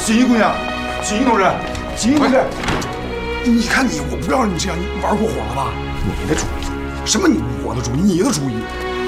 锦衣姑娘，锦衣同志，锦衣同志， 你看你，我不要你这样，你玩过火了吧？你的主意，什么我的主意，你的主意。